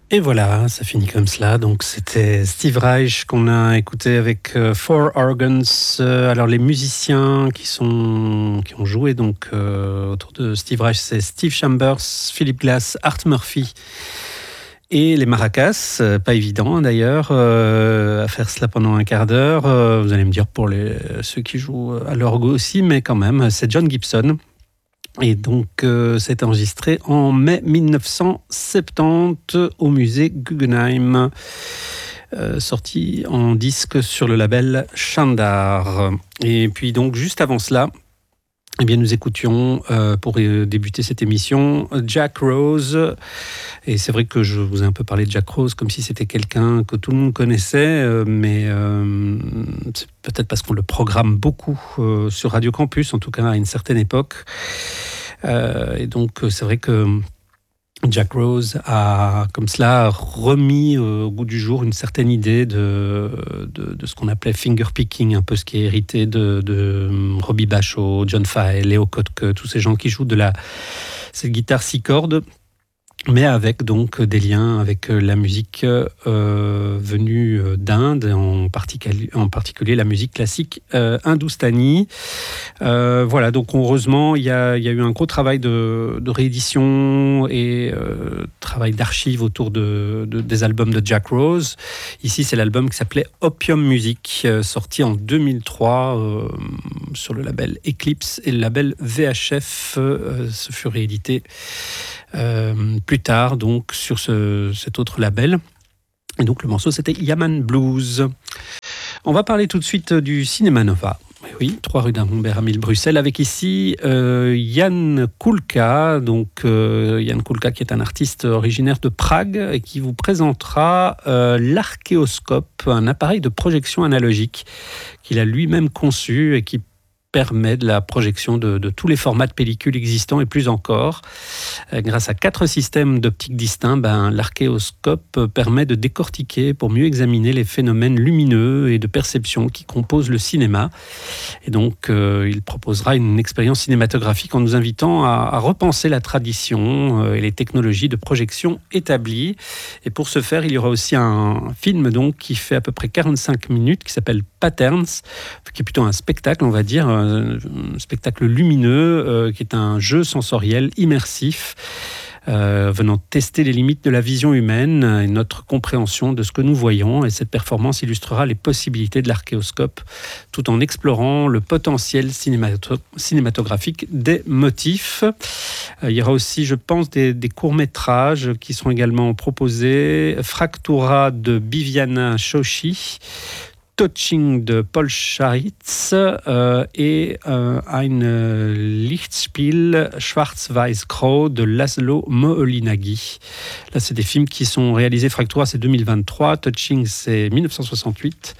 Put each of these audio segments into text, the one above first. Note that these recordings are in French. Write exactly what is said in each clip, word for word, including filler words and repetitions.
Et voilà, ça finit comme cela. Donc c'était Steve Reich qu'on a écouté avec euh, Four Organs. Euh, alors les musiciens qui sont qui ont joué donc euh, autour de Steve Reich, c'est Steve Chambers, Philip Glass, Art Murphy et les maracas. Euh, pas évident d'ailleurs euh, à faire cela pendant un quart d'heure. Euh, vous allez me dire pour les ceux qui jouent à l'orgue aussi, mais quand même, c'est John Gibson. Et donc, euh, c'est enregistré en mai dix-neuf cent soixante-dix au musée Guggenheim, euh, sorti en disque sur le label Chandar. Et puis donc, juste avant cela, eh bien, nous écoutions, euh, pour débuter cette émission, Jack Rose. Et c'est vrai que je vous ai un peu parlé de Jack Rose comme si c'était quelqu'un que tout le monde connaissait, euh, mais euh, c'est peut-être parce qu'on le programme beaucoup euh, sur Radio Campus, en tout cas à une certaine époque. Euh, et donc, c'est vrai que Jack Rose a, comme cela, remis euh, au goût du jour une certaine idée de, de, de ce qu'on appelait fingerpicking, un peu ce qui est hérité de, de Robbie Bachot, John Fahey, Léo Kottke, tous ces gens qui jouent de la, cette guitare six cordes, mais avec donc des liens avec la musique euh, venue d'Inde, en particulier, en particulier la musique classique euh, hindoustanie. Euh, voilà, donc heureusement, il y a, il y a eu un gros travail de, de réédition et euh, travail d'archives autour de, de, des albums de Jack Rose. Ici, c'est l'album qui s'appelait Opium Music, euh, sorti en deux mille trois euh, sur le label Eclipse et le label V H F. Euh, ce fut réédité Euh, plus tard, donc, sur ce, cet autre label. Et donc, le morceau, c'était Yaman Blues. On va parler tout de suite du Cinéma Nova. Oui, trois rue d'Arenberg à mille Bruxelles, avec ici euh, Jan Kulka. Donc, euh, Jan Kulka, qui est un artiste originaire de Prague et qui vous présentera euh, l'Archéoscope, un appareil de projection analogique qu'il a lui-même conçu et qui permet de la projection de, de tous les formats de pellicules existants et plus encore. Euh, grâce à quatre systèmes d'optique distincts, ben, l'archéoscope permet de décortiquer pour mieux examiner les phénomènes lumineux et de perception qui composent le cinéma. Et donc, euh, il proposera une expérience cinématographique en nous invitant à, à repenser la tradition euh, et les technologies de projection établies. Et pour ce faire, il y aura aussi un film donc, qui fait à peu près quarante-cinq minutes, qui s'appelle Patterns, qui est plutôt un spectacle, on va dire, un spectacle lumineux, euh, qui est un jeu sensoriel immersif, euh, venant tester les limites de la vision humaine et notre compréhension de ce que nous voyons. Et cette performance illustrera les possibilités de l'archéoscope, tout en explorant le potentiel cinémato- cinématographique des motifs. Euh, il y aura aussi, je pense, des, des courts-métrages qui sont également proposés. Fractura de Bibiana Shoshi, Touching de Paul Scharitz euh, et euh, Ein Lichtspiel Schwarz-Weiß-Grau de Laszlo Moholy-Nagy. Là, c'est des films qui sont réalisés. Fractura, c'est deux mille vingt-trois. Touching, c'est dix-neuf cent soixante-huit.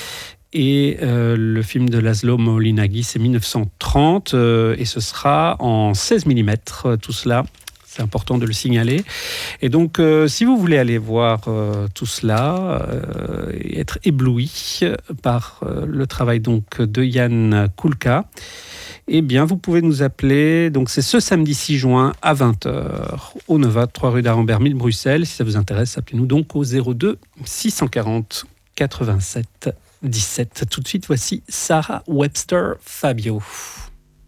Et euh, le film de Laszlo Moholy-Nagy, c'est dix-neuf cent trente. Euh, et ce sera en seize millimètres, tout cela. C'est important de le signaler. Et donc, euh, si vous voulez aller voir euh, tout cela euh, et être ébloui par euh, le travail donc de Jan Kulka, eh bien, vous pouvez nous appeler. Donc, c'est ce samedi six juin à vingt heures au Nova, trois rue d'Arenberg, mille Bruxelles. Si ça vous intéresse, appelez-nous donc au zéro deux six cent quarante quatre-vingt-sept dix-sept. Tout de suite, voici Sarah Webster Fabio.